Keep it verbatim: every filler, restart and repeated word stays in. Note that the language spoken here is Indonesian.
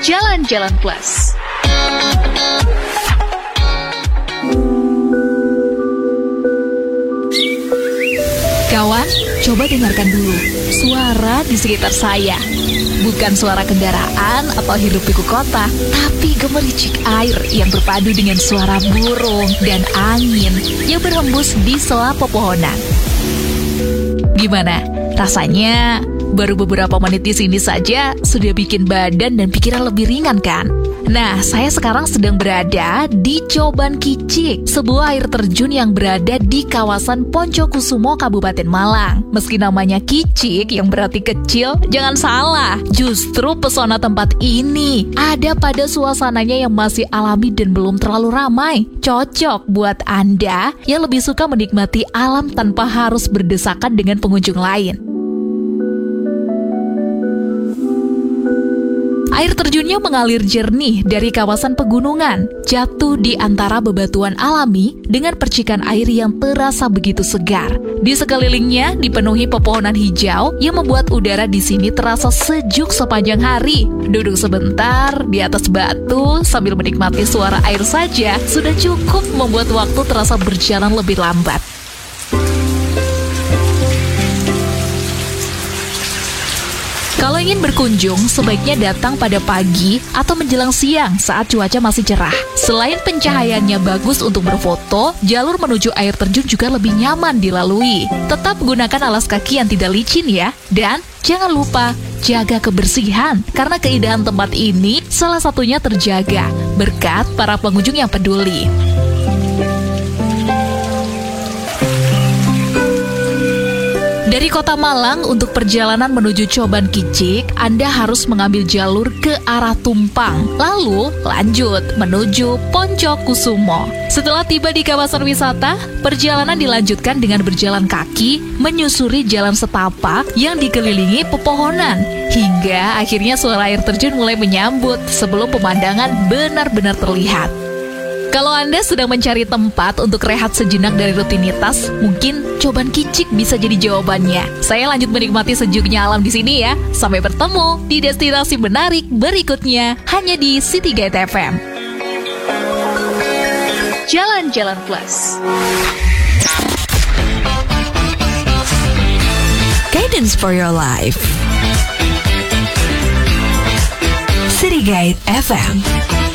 Jalan-Jalan Plus. Kawan, coba dengarkan dulu suara di sekitar saya. Bukan suara kendaraan atau hiruk pikuk kota, tapi gemericik air yang berpadu dengan suara burung dan angin yang berhembus di sela pepohonan. Gimana? Rasanya baru beberapa menit di sini saja sudah bikin badan dan pikiran lebih ringan kan? Nah, saya sekarang sedang berada di Coban Kicik, sebuah air terjun yang berada di kawasan Poncokusumo, Kabupaten Malang. Meski namanya Kicik yang berarti kecil, jangan salah. Justru pesona tempat ini ada pada suasananya yang masih alami dan belum terlalu ramai. Cocok buat Anda yang lebih suka menikmati alam tanpa harus berdesakan dengan pengunjung lain. Air terjunnya mengalir jernih dari kawasan pegunungan, jatuh di antara bebatuan alami dengan percikan air yang terasa begitu segar. Di sekelilingnya dipenuhi pepohonan hijau yang membuat udara di sini terasa sejuk sepanjang hari. Duduk sebentar di atas batu sambil menikmati suara air saja sudah cukup membuat waktu terasa berjalan lebih lambat. Kalau ingin berkunjung, sebaiknya datang pada pagi atau menjelang siang saat cuaca masih cerah. Selain pencahayaannya bagus untuk berfoto, jalur menuju air terjun juga lebih nyaman dilalui. Tetap gunakan alas kaki yang tidak licin ya. Dan jangan lupa jaga kebersihan, karena keindahan tempat ini salah satunya terjaga berkat para pengunjung yang peduli. Dari kota Malang untuk perjalanan menuju Coban Kicik, Anda harus mengambil jalur ke arah Tumpang, lalu lanjut menuju Poncokusumo. Setelah tiba di kawasan wisata, perjalanan dilanjutkan dengan berjalan kaki menyusuri jalan setapak yang dikelilingi pepohonan, hingga akhirnya suara air terjun mulai menyambut sebelum pemandangan benar-benar terlihat. Kalau Anda sedang mencari tempat untuk rehat sejenak dari rutinitas, mungkin Coban Kicik bisa jadi jawabannya. Saya lanjut menikmati sejuknya alam di sini ya. Sampai bertemu di destinasi menarik berikutnya hanya di City Guide F M. Jalan-Jalan Plus. Guidance for your life. City Guide F M.